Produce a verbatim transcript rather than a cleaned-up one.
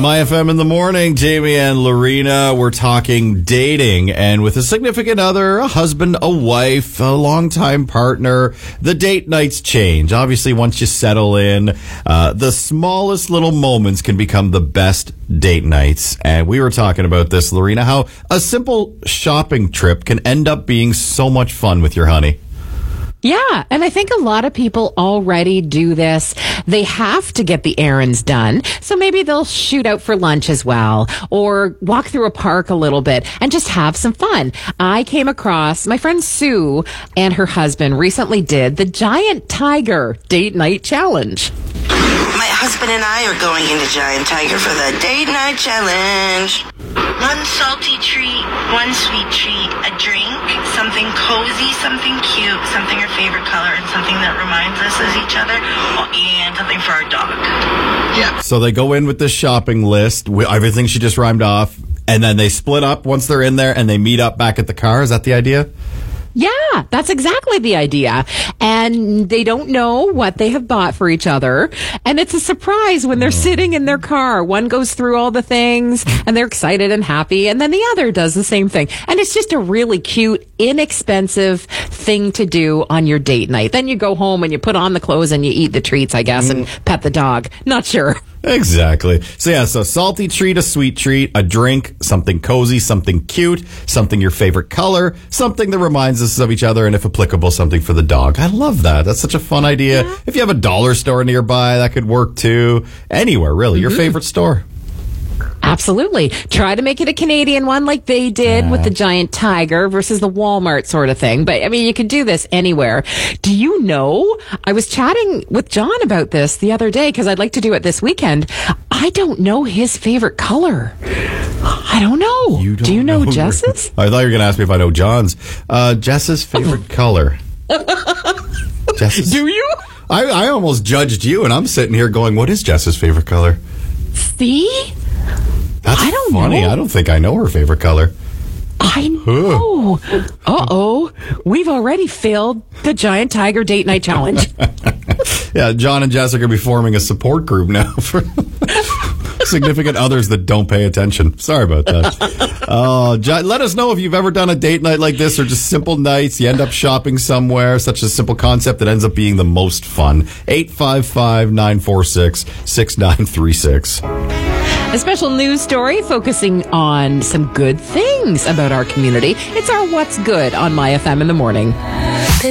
My F M in the morning, Jamie and Lorena, we're talking dating, and with a significant other, a husband, a wife, a longtime partner, the date nights change. Obviously, once you settle in, uh, the smallest little moments can become the best date nights. And we were talking about this, Lorena, how a simple shopping trip can end up being so much fun with your honey. Yeah, and I think a lot of people already do this. They have to get the errands done, so maybe they'll shoot out for lunch as well, or walk through a park a little bit and just have some fun. I came across my friend Sue and her husband recently did the Giant Tiger Date Night Challenge. My husband and I are going into Giant Tiger for the Date Night Challenge. One salty treat, one sweet treat, a drink, something cozy, something cute, something her favorite color, and something that reminds us of each other, and something for our dog. Yeah. So they go in with this shopping list, with everything she just rhymed off, and then they split up once they're in there and they meet up back at the car. Is that the idea? Yeah, that's exactly the idea. And they don't know what they have bought for each other. And it's a surprise when they're sitting in their car. One goes through all the things and they're excited and happy. And then the other does the same thing. And it's just a really cute, inexpensive thing to do on your date night. Then you go home and you put on the clothes and you eat the treats, I guess, and pet the dog. Not sure. Exactly. So yeah, so salty treat, a sweet treat, a drink, something cozy, something cute, something your favorite color, something that reminds us of each other, and if applicable, something for the dog. I love that. That's such a fun idea. Yeah. If you have a dollar store nearby, that could work too. Anywhere, really. Mm-hmm. Your favorite store. Absolutely. Try to make it a Canadian one like they did yeah. with the Giant Tiger versus the Walmart sort of thing. But, I mean, you can do this anywhere. Do you know, I was chatting with John about this the other day because I'd like to do it this weekend. I don't know his favorite color. I don't know. You don't do you know, know Jess's? I thought you were going to ask me if I know John's. Uh, Jess's favorite color. Jess's? Do you? I, I almost judged you, and I'm sitting here going, what is Jess's favorite color? See? That's I don't funny. know. I don't think I know her favorite color. I know. Uh-oh. We've already failed the Giant Tiger Date Night Challenge. Yeah, John and Jess are going to be forming a support group now for significant others that don't pay attention. Sorry about that. Uh, John, let us know if you've ever done a date night like this or just simple nights. You end up shopping somewhere, such a simple concept that ends up being the most fun. eight five five, nine four six, six nine three six. A special news story focusing on some good things about our community. It's our What's Good on My F M in the morning.